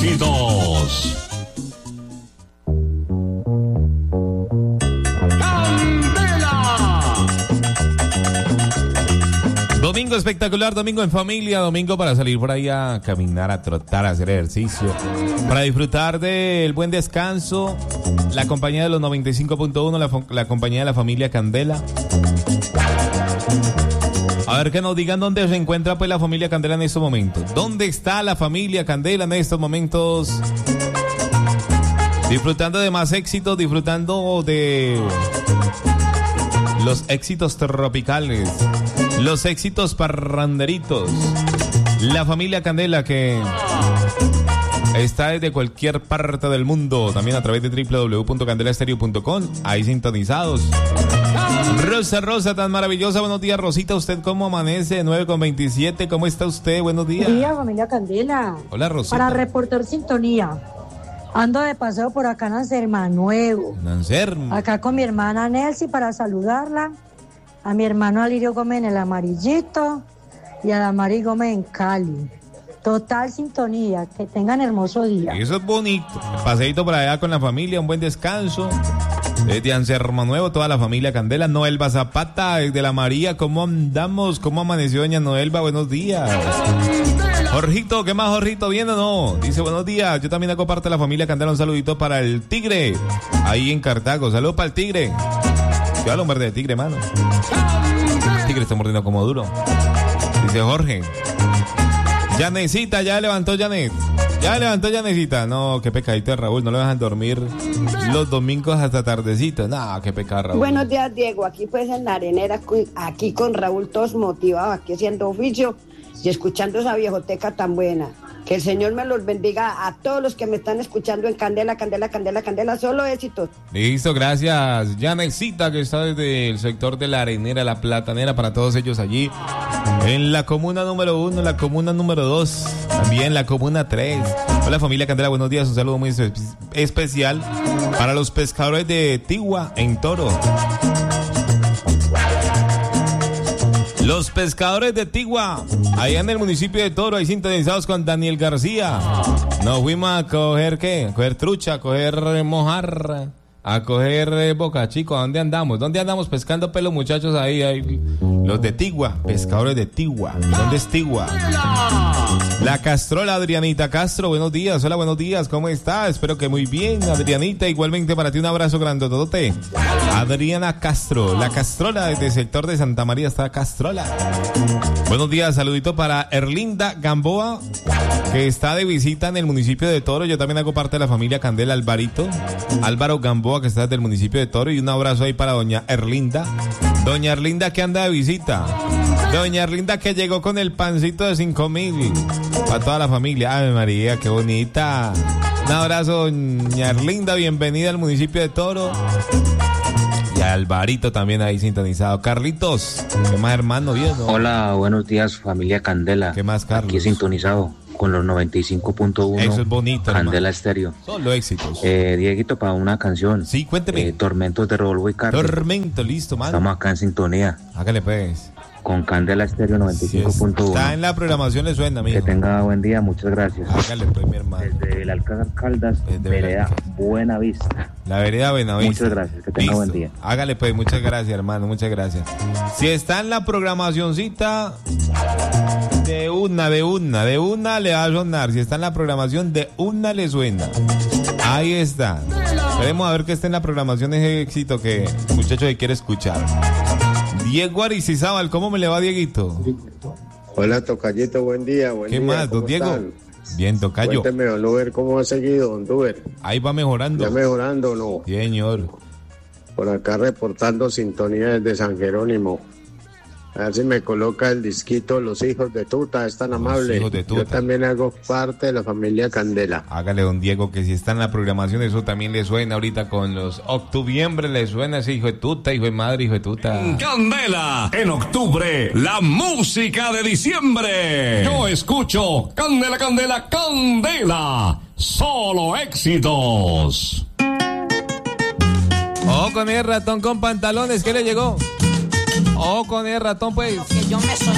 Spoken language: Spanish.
éxitos. Domingo espectacular, domingo en familia, domingo para salir por ahí a caminar, a trotar, a hacer ejercicio, para disfrutar del buen descanso, la compañía de los 95.1, la compañía de la familia Candela. A ver que nos digan dónde se encuentra pues la familia Candela en estos momentos. ¿Dónde está la familia Candela en estos momentos? Disfrutando de más éxitos, disfrutando de los éxitos tropicales, los éxitos parranderitos. La familia Candela que está desde cualquier parte del mundo, también a través de www.candelastereo.com, ahí sintonizados. Rosa, tan maravillosa, buenos días, Rosita, ¿usted cómo amanece? 9:27, ¿cómo está usted? Buenos días. Buenos días, familia Candela. Hola, Rosita. Para reportar sintonía, ando de paseo por acá en Anserma Nuevo. Anserma. Acá con mi hermana Nelcy para saludarla, a mi hermano Alirio Gómez en el Amarillito y a la Mari Gómez en Cali. Total sintonía, que tengan hermoso día. Eso es bonito, paseíto por allá con la familia, un buen descanso. Desde Anserma Nuevo, toda la familia Candela. Noelba Zapata, desde la María, ¿cómo andamos? ¿Cómo amaneció doña Noelba? Buenos días. Jorgito, ¿qué más, Jorgito? ¿Bien o no? Dice, buenos días, yo también hago parte de la familia Candela. Un saludito para el Tigre, ahí en Cartago. Saludos para el Tigre. Yo hablo un verde de Tigre, mano. El Tigre está mordiendo como duro. Dice Jorge. Janecita, ya levantó Janet. Ya levantó Janecita. No, qué pecadito de Raúl. No le dejan dormir los domingos hasta tardecito. No, qué pecado, Raúl. Buenos días, Diego. Aquí pues en la arenera, aquí con Raúl, todos motivados, aquí haciendo oficio y escuchando esa viejoteca tan buena. Que el Señor me los bendiga a todos los que me están escuchando en Candela, Candela, Candela, Candela. Solo éxitos. Listo, gracias. Janecita, que está desde el sector de la arenera, la platanera, para todos ellos allí. En la comuna número 1, la comuna número 2, también la comuna 3. Hola familia Candela, buenos días, un saludo muy especial para los pescadores de Tigua en Toro. Los pescadores de Tigua, allá en el municipio de Toro, ahí sintonizados con Daniel García. Nos fuimos a coger, ¿qué? A coger trucha, a coger mojarra, a coger boca chico. ¿A dónde andamos? ¿Dónde andamos pescando pelos, muchachos? Ahí, los de Tigua, pescadores de Tigua. ¿Dónde es Tigua? La Castrola, Adrianita Castro, buenos días. Hola, buenos días, ¿cómo está? Espero que muy bien, Adrianita. Igualmente para ti un abrazo grandotote. Adriana Castro, la Castrola, desde el sector de Santa María está Castrola. Buenos días, saludito para Erlinda Gamboa, que está de visita en el municipio de Toro. Yo también hago parte de la familia Candela, Álvaro Gamboa, que está desde el municipio de Toro. Y un abrazo ahí para doña Erlinda. Doña Erlinda que anda de visita. Doña Erlinda que llegó con el pancito de 5,000 para toda la familia. Ay, María, qué bonita. Un abrazo, doña Erlinda, bienvenida al municipio de Toro. Y a Alvarito también ahí sintonizado. Carlitos, ¿qué más, hermano? Bien, ¿no? Hola, buenos días, familia Candela. ¿Qué más, Carlos? Aquí sintonizado con los 95.1. Eso es bonito, Candela Estéreo. Solo éxitos. Dieguito, para una canción. Sí, cuénteme. Tormentos de Rodolfo y Carlos. Tormento, listo, mano. Estamos acá en sintonía. Hágale, pues. Con Candela Estéreo 95.1. Está en la programación, le suena, amigo. Que tenga buen día, muchas gracias. Hágale, pues, mi hermano. Desde el Alcázar Caldas, vereda Buenavista. La vereda Buenavista. Muchas gracias, que tenga buen día. Hágale, pues, muchas gracias, hermano, muchas gracias. Si está en la programacioncita, de una le va a sonar. Si está en la programación, de una le suena. Ahí está. Esperemos a ver que esté en la programación ese éxito que el muchacho que quiere escuchar. Diego Aristizábal, ¿cómo me le va, Dieguito? Hola, tocayito, buen día. ¿Qué más, don Diego? Están? Bien, tocayo. Cuénteme, don Duber, ¿cómo ha seguido, don Duber? Ahí va mejorando. ¿Ya mejorando o no? Sí, señor. Por acá reportando sintonía desde San Jerónimo. A ver si me coloca el disquito Los Hijos de Tuta, es tan amable. Hijos de Tuta. Yo también hago parte de la familia Candela. Hágale, don Diego, que si está en la programación, eso también le suena ahorita con los octubiembre, le suena ese hijo de tuta, hijo de madre, hijo de tuta. Candela, en octubre, la música de diciembre. Yo escucho Candela, Candela, Candela. Solo éxitos. Oh, con el ratón con pantalones, ¿qué le llegó? Oh, con el ratón, pues. Que yo me